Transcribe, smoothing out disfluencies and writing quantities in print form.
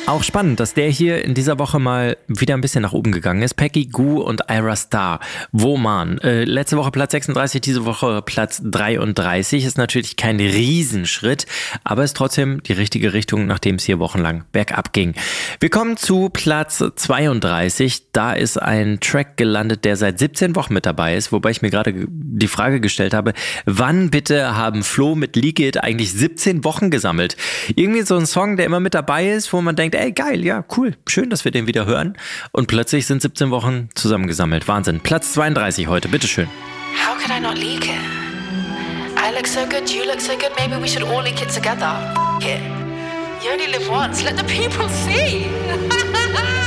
Auch spannend, dass der hier in dieser Woche mal wieder ein bisschen nach oben gegangen ist. Peggy Gou und Ira Star. Woman. Letzte Woche Platz 36, diese Woche Platz 33. Ist natürlich kein Riesenschritt, aber ist trotzdem die richtige Richtung, nachdem es hier wochenlang bergab ging. Wir kommen zu Platz 32. Da ist ein Track gelandet, der seit 17 Wochen mit dabei ist, wobei ich mir gerade die Frage gestellt habe, wann bitte haben Flo mit Leak It eigentlich 17 Wochen gesammelt? Irgendwie so ein Song, der immer mit dabei ist, wo man denkt, ey, geil, ja, cool, schön, dass wir den wieder hören. Und plötzlich sind 17 Wochen zusammengesammelt. Wahnsinn. Platz 32 heute, bitteschön. How could I not leak it? I look so good, you look so good, maybe we should all leak it together. F*** it. You only live once, let the people see.